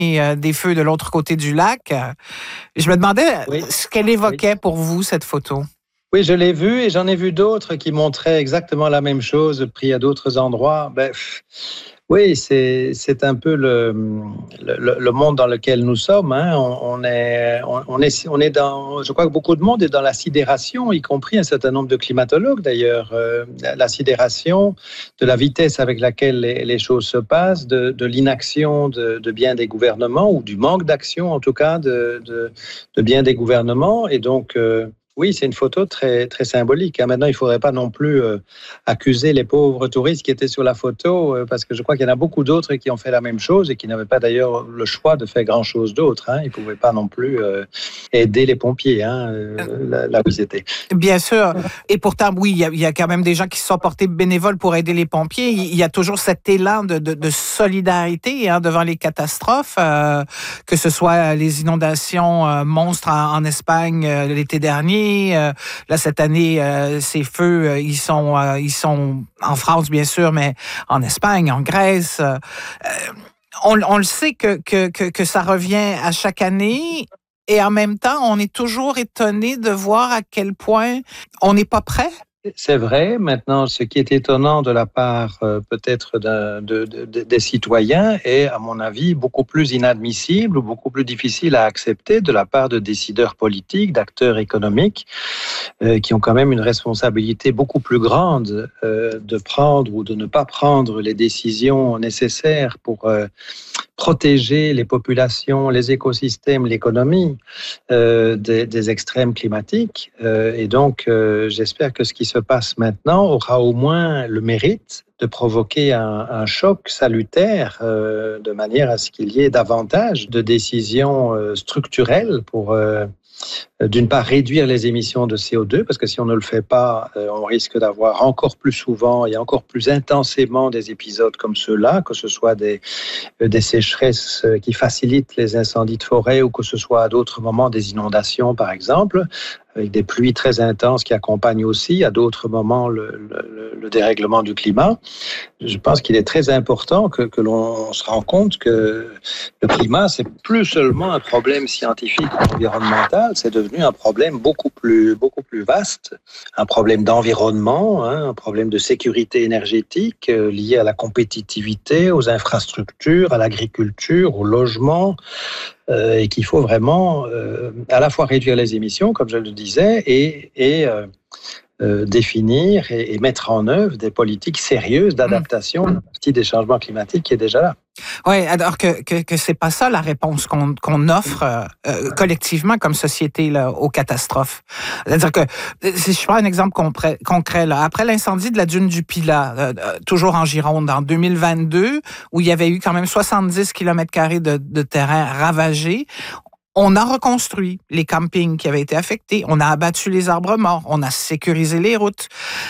et des feux de l'autre côté du lac. Je me demandais ce qu'elle évoquait pour vous, cette photo. Oui, je l'ai vue et j'en ai vu d'autres qui montraient exactement la même chose pris à d'autres endroits. Oui, c'est un peu le monde dans lequel nous sommes. Hein. On est dans. Je crois que beaucoup de monde est dans la sidération, y compris un certain nombre de climatologues d'ailleurs. La sidération de la vitesse avec laquelle les choses se passent, de l'inaction de bien des gouvernements ou du manque d'action en tout cas de bien des gouvernements. Et donc oui, c'est une photo très, très symbolique. Maintenant, il ne faudrait pas non plus accuser les pauvres touristes qui étaient sur la photo, parce que je crois qu'il y en a beaucoup d'autres qui ont fait la même chose et qui n'avaient pas d'ailleurs le choix de faire grand-chose d'autre. Hein. Ils ne pouvaient pas non plus aider les pompiers là où ils étaient. Bien sûr. Et pourtant, oui, il y a quand même des gens qui se sont portés bénévoles pour aider les pompiers. Il y a toujours cet élan de solidarité devant les catastrophes, que ce soit les inondations monstres en Espagne l'été dernier. Là, cette année, ces feux, ils sont en France, bien sûr, mais en Espagne, en Grèce. On le sait que ça revient à chaque année. Et en même temps, on est toujours étonné de voir à quel point on n'est pas prêt. C'est vrai. Maintenant, ce qui est étonnant de la part peut-être des citoyens est, à mon avis, beaucoup plus inadmissible ou beaucoup plus difficile à accepter de la part de décideurs politiques, d'acteurs économiques, qui ont quand même une responsabilité beaucoup plus grande de prendre ou de ne pas prendre les décisions nécessaires pour protéger les populations, les écosystèmes, l'économie des extrêmes climatiques. Et donc, j'espère que ce qui se passe maintenant aura au moins le mérite de provoquer un choc salutaire de manière à ce qu'il y ait davantage de décisions structurelles pour d'une part, réduire les émissions de CO2, parce que si on ne le fait pas, on risque d'avoir encore plus souvent et encore plus intensément des épisodes comme ceux-là, que ce soit des sécheresses qui facilitent les incendies de forêt ou que ce soit à d'autres moments des inondations, par exemple, avec des pluies très intenses qui accompagnent aussi à d'autres moments le dérèglement du climat. Je pense qu'il est très important que l'on se rende compte que le climat, c'est plus seulement un problème scientifique ou environnemental, c'est devenu un problème beaucoup plus vaste, un problème d'environnement, un problème de sécurité énergétique lié à la compétitivité, aux infrastructures, à l'agriculture, au logement, et qu'il faut vraiment à la fois réduire les émissions, comme je le disais, et définir et mettre en œuvre des politiques sérieuses d'adaptation à partir des changements climatiques qui est déjà là. Oui, alors que c'est pas ça la réponse qu'on offre collectivement comme société là, aux catastrophes. C'est-à-dire que, si je prends un exemple concret, là, après l'incendie de la dune du Pilat, toujours en Gironde, en 2022, où il y avait eu quand même 70 km² de terrain ravagé, on a reconstruit les campings qui avaient été affectés, on a abattu les arbres morts, on a sécurisé les routes.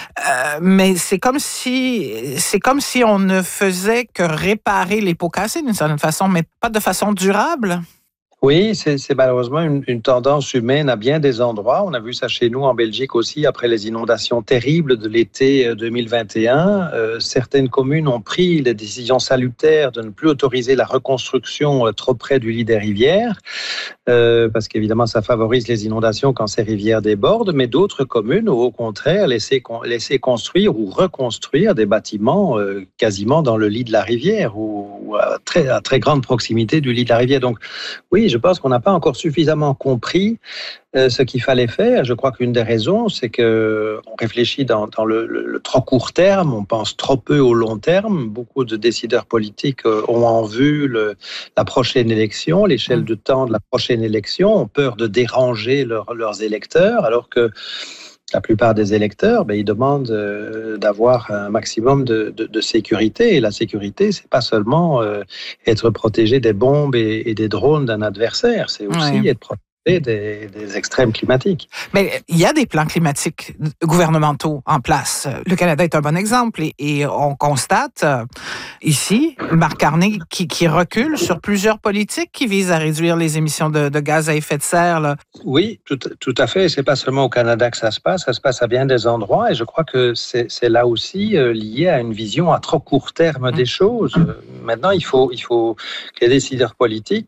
Mais c'est comme si on ne faisait que réparer les pots cassés d'une certaine façon, mais pas de façon durable. Oui, c'est malheureusement une tendance humaine à bien des endroits. On a vu ça chez nous en Belgique aussi, après les inondations terribles de l'été 2021. Certaines communes ont pris les décisions salutaires de ne plus autoriser la reconstruction trop près du lit des rivières, parce qu'évidemment, ça favorise les inondations quand ces rivières débordent, mais d'autres communes ont au contraire laissé construire ou reconstruire des bâtiments quasiment dans le lit de la rivière ou à très grande proximité du lit de la rivière. Donc, oui, je pense qu'on n'a pas encore suffisamment compris ce qu'il fallait faire. Je crois qu'une des raisons, c'est qu'on réfléchit dans le trop court terme, on pense trop peu au long terme. Beaucoup de décideurs politiques ont en vue la prochaine élection, l'échelle de temps de la prochaine élection, ont peur de déranger leurs électeurs, alors que la plupart des électeurs, ils demandent d'avoir un maximum de sécurité. Et la sécurité, c'est pas seulement être protégé des bombes et des drones d'un adversaire, c'est aussi être protégé des extrêmes climatiques. Mais il y a des plans climatiques gouvernementaux en place. Le Canada est un bon exemple et on constate ici, Marc Carney qui recule sur plusieurs politiques qui visent à réduire les émissions de gaz à effet de serre. Là. Oui, tout à fait. C'est pas seulement au Canada que ça se passe à bien des endroits et je crois que c'est là aussi lié à une vision à trop court terme des choses. Maintenant, il faut que les décideurs politiques